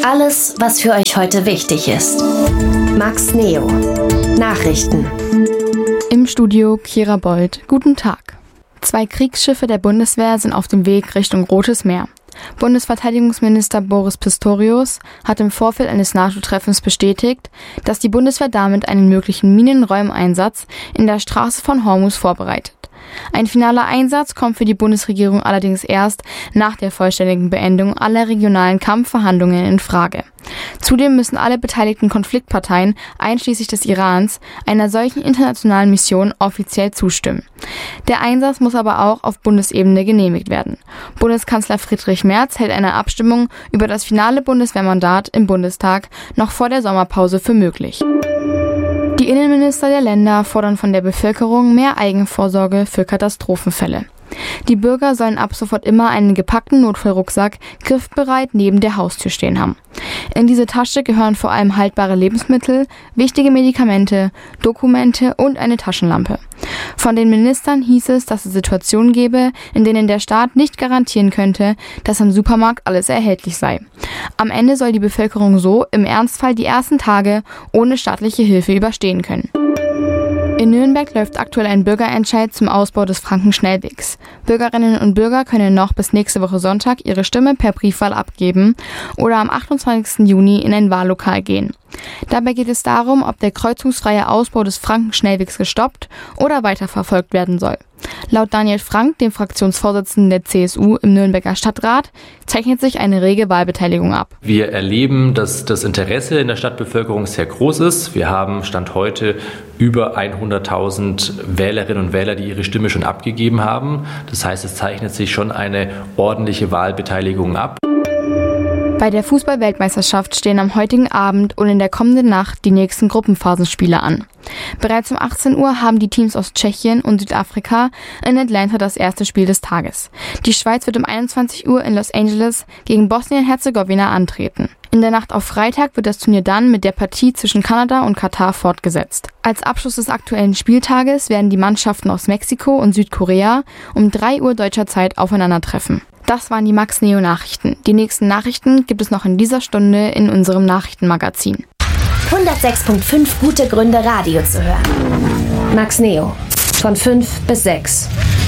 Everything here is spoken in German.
Alles, was für euch heute wichtig ist. Max Neo. Nachrichten. Im Studio Kira Bold. Guten Tag. 2 Kriegsschiffe der Bundeswehr sind auf dem Weg Richtung Rotes Meer. Bundesverteidigungsminister Boris Pistorius hat im Vorfeld eines NATO-Treffens bestätigt, dass die Bundeswehr damit einen möglichen Minenräumeinsatz in der Straße von Hormuz vorbereitet. Ein finaler Einsatz kommt für die Bundesregierung allerdings erst nach der vollständigen Beendigung aller regionalen Kampfverhandlungen in Frage. Zudem müssen alle beteiligten Konfliktparteien, einschließlich des Irans, einer solchen internationalen Mission offiziell zustimmen. Der Einsatz muss aber auch auf Bundesebene genehmigt werden. Bundeskanzler Friedrich Merz hält eine Abstimmung über das finale Bundeswehrmandat im Bundestag noch vor der Sommerpause für möglich. Die Innenminister der Länder fordern von der Bevölkerung mehr Eigenvorsorge für Katastrophenfälle. Die Bürger sollen ab sofort immer einen gepackten Notfallrucksack griffbereit neben der Haustür stehen haben. In diese Tasche gehören vor allem haltbare Lebensmittel, wichtige Medikamente, Dokumente und eine Taschenlampe. Von den Ministern hieß es, dass es Situationen gäbe, in denen der Staat nicht garantieren könnte, dass am Supermarkt alles erhältlich sei. Am Ende soll die Bevölkerung so im Ernstfall die ersten Tage ohne staatliche Hilfe überstehen können. In Nürnberg läuft aktuell ein Bürgerentscheid zum Ausbau des Frankenschnellwegs. Bürgerinnen und Bürger können noch bis nächste Woche Sonntag ihre Stimme per Briefwahl abgeben oder am 28. Juni in ein Wahllokal gehen. Dabei geht es darum, ob der kreuzungsfreie Ausbau des Frankenschnellwegs gestoppt oder weiterverfolgt werden soll. Laut Daniel Frank, dem Fraktionsvorsitzenden der CSU im Nürnberger Stadtrat, zeichnet sich eine rege Wahlbeteiligung ab. Wir erleben, dass das Interesse in der Stadtbevölkerung sehr groß ist. Wir haben Stand heute über 100.000 Wählerinnen und Wähler, die ihre Stimme schon abgegeben haben. Das heißt, es zeichnet sich schon eine ordentliche Wahlbeteiligung ab. Bei der Fußball-Weltmeisterschaft stehen am heutigen Abend und in der kommenden Nacht die nächsten Gruppenphasenspiele an. Bereits um 18 Uhr haben die Teams aus Tschechien und Südafrika in Atlanta das erste Spiel des Tages. Die Schweiz wird um 21 Uhr in Los Angeles gegen Bosnien-Herzegowina antreten. In der Nacht auf Freitag wird das Turnier dann mit der Partie zwischen Kanada und Katar fortgesetzt. Als Abschluss des aktuellen Spieltages werden die Mannschaften aus Mexiko und Südkorea um 3 Uhr deutscher Zeit aufeinandertreffen. Das waren die Max Neo Nachrichten. Die nächsten Nachrichten gibt es noch in dieser Stunde in unserem Nachrichtenmagazin. 106.5 gute Gründe, Radio zu hören. Max Neo. Von 5 bis 6.